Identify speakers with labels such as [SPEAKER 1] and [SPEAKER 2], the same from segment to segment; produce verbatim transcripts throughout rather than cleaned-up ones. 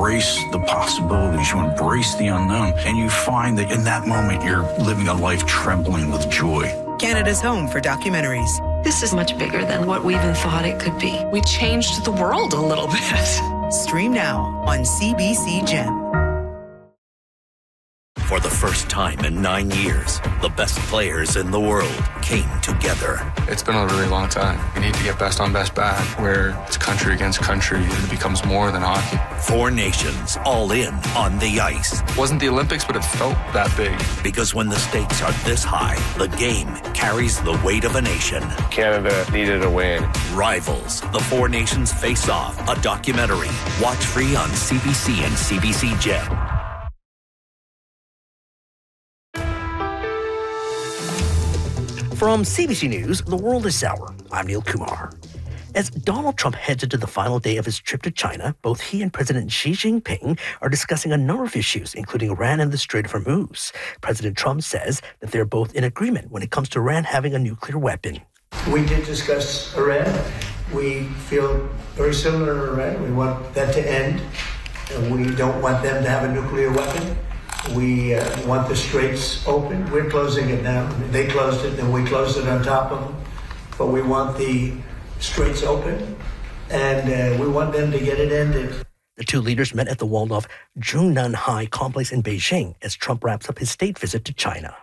[SPEAKER 1] embrace the possibilities, you embrace the unknown, and you find that in that moment you're living a life trembling with joy.
[SPEAKER 2] Canada's home for documentaries.
[SPEAKER 3] This is much bigger than what we even thought it could be. We changed the world a little bit.
[SPEAKER 2] Stream now on C B C Gem.
[SPEAKER 4] For the first time in nine years, the best players in the world came together.
[SPEAKER 5] It's been a really long time. We need to get best on best back, where it's country against country and it becomes more than hockey.
[SPEAKER 4] Four nations all in on the ice.
[SPEAKER 5] It wasn't the Olympics, but it felt that big.
[SPEAKER 4] Because when the stakes are this high, the game carries the weight of a nation.
[SPEAKER 6] Canada needed a win.
[SPEAKER 4] Rivals, the Four Nations Face Off, a documentary. Watch free on C B C and C B C Gem.
[SPEAKER 7] From C B C News, The World is Sour. I'm Neil Kumar. As Donald Trump heads into the final day of his trip to China, both he and President Xi Jinping are discussing a number of issues, including Iran and the Strait of Hormuz. President Trump says that they're both in agreement when it comes to Iran having a nuclear weapon.
[SPEAKER 8] We did discuss Iran. We feel very similar to Iran. We want that to end. And we don't want them to have a nuclear weapon. We uh, want the straits open. We're closing it now. They closed it, and we closed it on top of them. But we want the straits open, and uh, we want them to get it ended.
[SPEAKER 7] The two leaders met at the walled-off Zhongnan High complex in Beijing as Trump wraps up his state visit to China.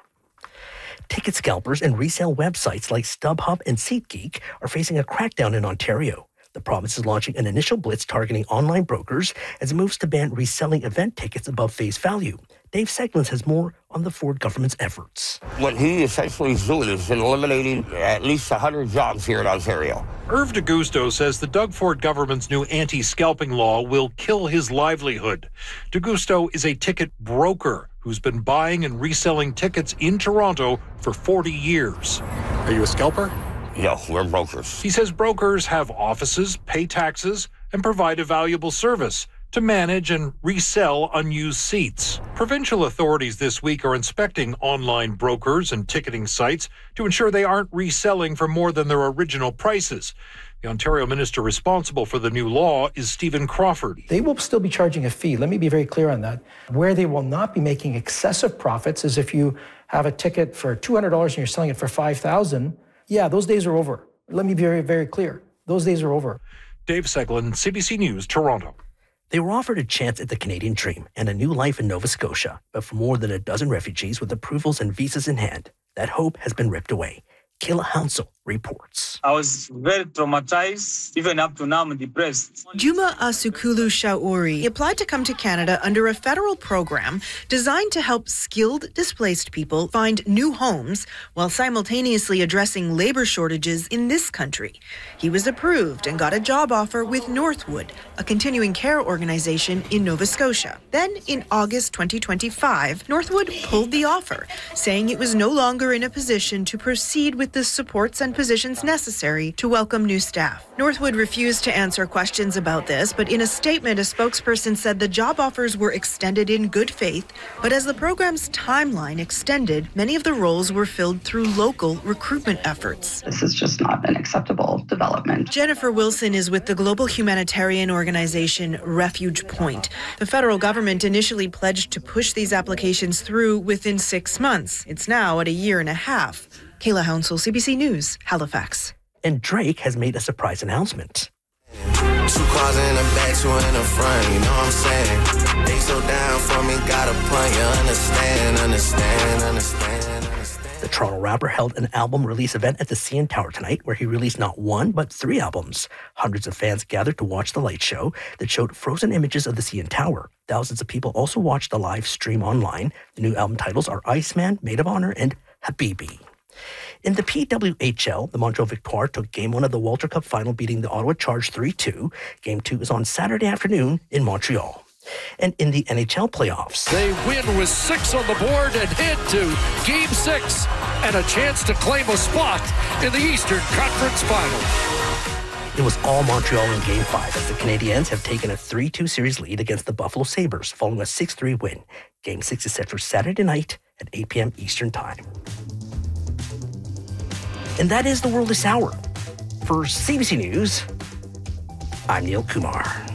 [SPEAKER 7] Ticket scalpers and resale websites like StubHub and SeatGeek are facing a crackdown in Ontario. The province is launching an initial blitz targeting online brokers as it moves to ban reselling event tickets above face value. Dave Seglins has more on the Ford government's efforts.
[SPEAKER 9] What he essentially is doing is eliminating at least one hundred jobs here in Ontario.
[SPEAKER 10] Irv DeGusto says the Doug Ford government's new anti-scalping law will kill his livelihood. DeGusto is a ticket broker who's been buying and reselling tickets in Toronto for forty years. Are you a scalper?
[SPEAKER 9] No, we're brokers.
[SPEAKER 10] He says brokers have offices, pay taxes, and provide a valuable service to manage and resell unused seats. Provincial authorities this week are inspecting online brokers and ticketing sites to ensure they aren't reselling for more than their original prices. The Ontario minister responsible for the new law is Stephen Crawford.
[SPEAKER 11] They will still be charging a fee. Let me be very clear on that. Where they will not be making excessive profits is if you have a ticket for two hundred dollars and you're selling it for five thousand dollars. Yeah, those days are over. Let me be very, very clear. Those days are over.
[SPEAKER 10] Dave Seglin, C B C News, Toronto.
[SPEAKER 7] They were offered a chance at the Canadian dream and a new life in Nova Scotia, but for more than a dozen refugees with approvals and visas in hand, that hope has been ripped away. Kayla Hounsell reports.
[SPEAKER 12] I was very traumatized. Even up to now, I'm depressed.
[SPEAKER 13] Juma Asukulu Shauri applied to come to Canada under a federal program designed to help skilled displaced people find new homes while simultaneously addressing labor shortages in this country. He was approved and got a job offer with Northwood, a continuing care organization in Nova Scotia. Then, in August twenty twenty-five, Northwood pulled the offer, saying it was no longer in a position to proceed with the supports and positions necessary to welcome new staff. Northwood refused to answer questions about this, but in a statement, a spokesperson said the job offers were extended in good faith, but as the program's timeline extended, many of the roles were filled through local recruitment efforts.
[SPEAKER 14] This is just not an acceptable development.
[SPEAKER 13] Jennifer Wilson is with the global humanitarian organization Refuge Point. The federal government initially pledged to push these applications through within six months. It's now at a year and a half. Kayla Hounsell, C B C News, Halifax.
[SPEAKER 7] And Drake has made a surprise announcement.
[SPEAKER 15] Two cars in the back, two in the front, you know what I'm saying? They so down for me, got a point, you understand, understand, understand, understand.
[SPEAKER 7] The Toronto rapper held an album release event at the C N Tower tonight where he released not one, but three albums. Hundreds of fans gathered to watch the light show that showed frozen images of the C N Tower. Thousands of people also watched the live stream online. The new album titles are Iceman, Maid of Honor, and Habibi. In the P W H L, the Montreal Victoire took Game one of the Walter Cup final, beating the Ottawa Charge three two. Game two is on Saturday afternoon in Montreal. And in the N H L playoffs,
[SPEAKER 16] they win with six on the board and head to Game six and a chance to claim a spot in the Eastern Conference Final.
[SPEAKER 7] It was all Montreal in Game five as the Canadiens have taken a three two series lead against the Buffalo Sabres following a six three win. Game six is set for Saturday night at eight p.m. Eastern Time. And that is The World this hour. For C B C News, I'm Neil Kumar.